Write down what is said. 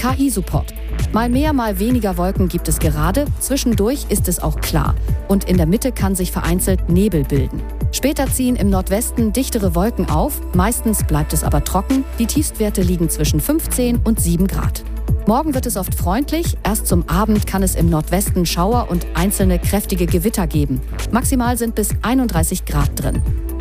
KI-Support. Mal mehr, mal weniger Wolken gibt es gerade, zwischendurch ist es auch klar. Und in der Mitte kann sich vereinzelt Nebel bilden. Später ziehen im Nordwesten dichtere Wolken auf, meistens bleibt es aber trocken. Die Tiefstwerte liegen zwischen 15 und 7 Grad. Morgen wird es oft freundlich, erst zum Abend kann es im Nordwesten Schauer und einzelne kräftige Gewitter geben. Maximal sind bis 31 Grad drin.